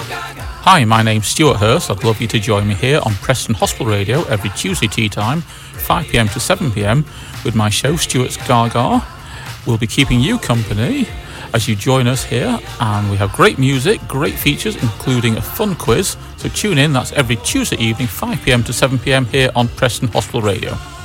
Hi, my name's Stuart Hurst. I'd love you to join me here on Preston Hospital Radio every Tuesday tea time, 5pm to 7pm, with my show Stuart's Gaga. We'll be keeping you company as you join us here, and we have great music, great features, including a fun quiz. So tune in, that's every Tuesday evening, 5pm to 7pm here on Preston Hospital Radio.